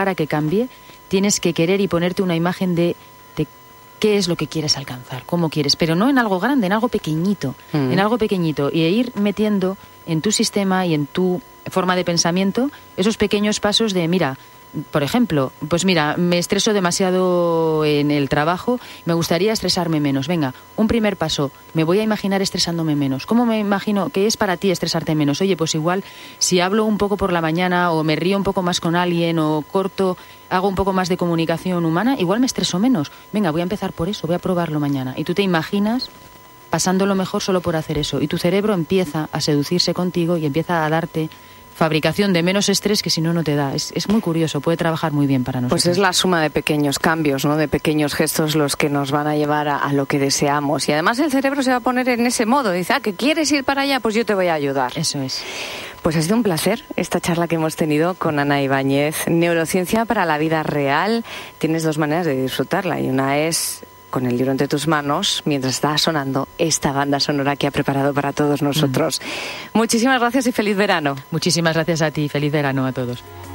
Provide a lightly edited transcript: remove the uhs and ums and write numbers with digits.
cara que cambie, tienes que querer y ponerte una imagen de qué es lo que quieres alcanzar, cómo quieres, pero no en algo grande, en algo pequeñito, y ir metiendo en tu sistema y en tu forma de pensamiento esos pequeños pasos de, mira, por ejemplo, pues mira, me estreso demasiado en el trabajo, me gustaría estresarme menos. Venga, un primer paso, me voy a imaginar estresándome menos. ¿Cómo me imagino que es para ti estresarte menos? Oye, pues igual, si hablo un poco por la mañana o me río un poco más con alguien o hago un poco más de comunicación humana, igual me estreso menos. Venga, voy a empezar por eso, voy a probarlo mañana. Y tú te imaginas pasándolo mejor solo por hacer eso. Y tu cerebro empieza a seducirse contigo y empieza a darte fabricación de menos estrés que si no, no te da. Es muy curioso, puede trabajar muy bien para nosotros. Pues es la suma de pequeños cambios, ¿no? De pequeños gestos los que nos van a llevar a lo que deseamos. Y además el cerebro se va a poner en ese modo. Dice, ¿que quieres ir para allá? Pues yo te voy a ayudar. Eso es. Pues ha sido un placer esta charla que hemos tenido con Ana Ibáñez. Neurociencia para la vida real. Tienes dos maneras de disfrutarla y una es con el libro entre tus manos, mientras está sonando esta banda sonora que ha preparado para todos nosotros. Muchísimas gracias y feliz verano. Muchísimas gracias a ti, feliz verano a todos.